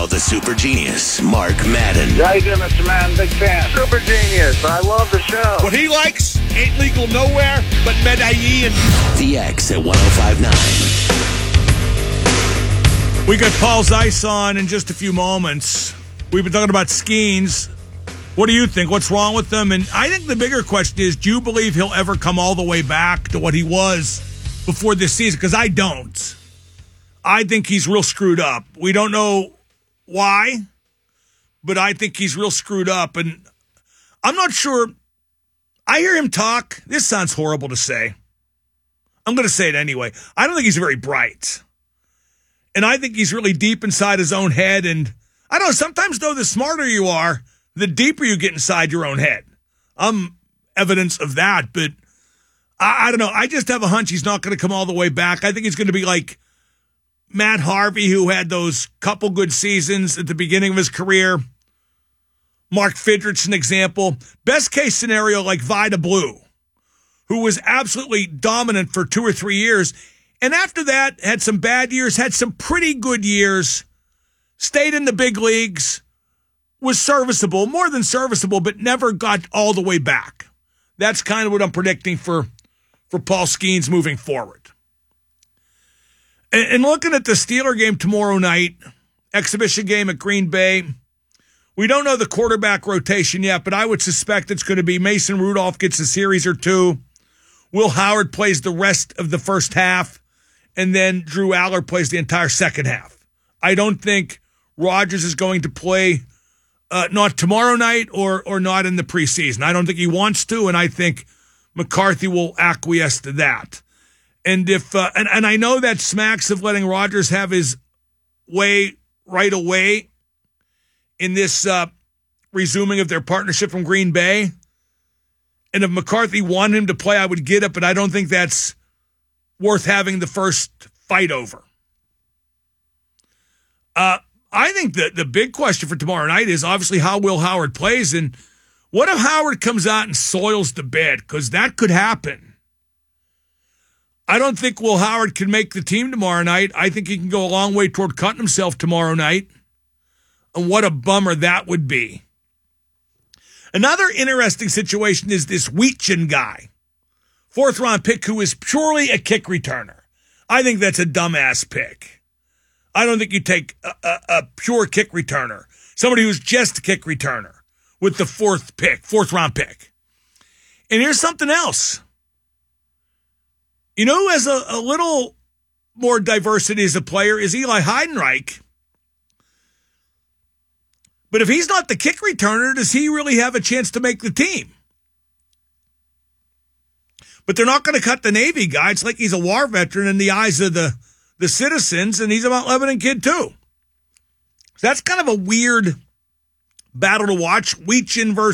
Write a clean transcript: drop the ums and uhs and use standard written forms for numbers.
The super genius, Mark Madden. How you doing, Mr. Madden? Big fan. Super genius. I love the show. What he likes ain't legal nowhere but Medellin. The X at 105.9. We got Paul Zeiss on in just a few moments. We've been talking about Skeens. What do you think? What's wrong with them? And I think the bigger question is, do you believe he'll ever come all the way back to what he was before this season? Because I don't. I think he's real screwed up. We don't know why, but I think he's real screwed up. And I'm not sure. I hear him talk. This sounds horrible to say. I'm going to say it anyway. I don't think he's very bright. And I think he's really deep inside his own head. And I don't know, sometimes, though, the smarter you are, the deeper you get inside your own head. I'm evidence of that. But I don't know. I just have a hunch he's not going to come all the way back. I think he's going to be like Matt Harvey, who had those couple good seasons at the beginning of his career. Mark Fidrich's an example. Best case scenario, like Vida Blue, who was absolutely dominant for 2 or 3 years. And after that, had some bad years, had some pretty good years, stayed in the big leagues, was serviceable, more than serviceable, but never got all the way back. That's kind of what I'm predicting for Paul Skeens moving forward. And looking at the Steeler game tomorrow night, exhibition game at Green Bay, we don't know the quarterback rotation yet, but I would suspect it's going to be Mason Rudolph gets a series or two. Will Howard plays the rest of the first half, and then Drew Aller plays the entire second half. I don't think Rodgers is going to play not tomorrow night or not in the preseason. I don't think he wants to, and I think McCarthy will acquiesce to that. And if and I know that smacks of letting Rodgers have his way right away in this resuming of their partnership from Green Bay. And if McCarthy wanted him to play, I would get it, but I don't think that's worth having the first fight over. I think that the big question for tomorrow night is obviously how Will Howard plays, and what if Howard comes out and soils the bed? Because that could happen. I don't think Will Howard can make the team tomorrow night. I think he can go a long way toward cutting himself tomorrow night. And what a bummer that would be. Another interesting situation is this Weetchen guy, 4th-round pick who is purely a kick returner. I think that's a dumbass pick. I don't think you take a pure kick returner, somebody who's just a kick returner, with the 4th-round pick. And here's something else. You know who has a little more diversity as a player is Eli Heidenreich. But if he's not the kick returner, does he really have a chance to make the team? But they're not going to cut the Navy guy. It's like he's a war veteran in the eyes of the citizens, and he's a Mount Lebanon kid too. So that's kind of a weird battle to watch. Weetchen versus